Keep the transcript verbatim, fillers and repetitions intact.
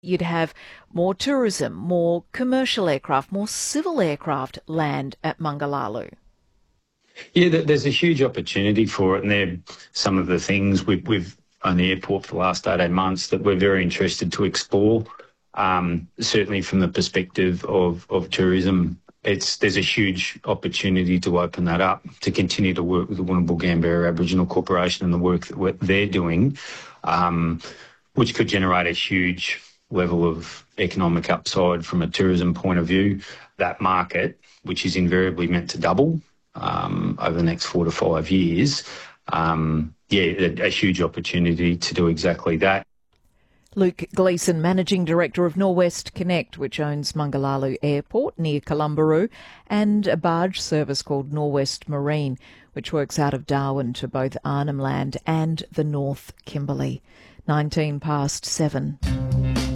you'd have more tourism, more commercial aircraft, more civil aircraft land at Mangalalu. Yeah, there's a huge opportunity for it, and they're some of the things we've, we've on the airport for the last eighteen months that we're very interested to explore. Um, certainly from the perspective of, of tourism, it's there's a huge opportunity to open that up, to continue to work with the Woonabul-Gambera Aboriginal Corporation and the work that they're doing, um, which could generate a huge level of economic upside from a tourism point of view. That market, which is invariably meant to double um, over the next four to five years, um, yeah, a, a huge opportunity to do exactly that. Luke Gleeson, Managing Director of Norwest Connect, which owns Mangalalu Airport near Columbaroo, and a barge service called Norwest Marine, which works out of Darwin to both Arnhem Land and the North Kimberley. nineteen past seven.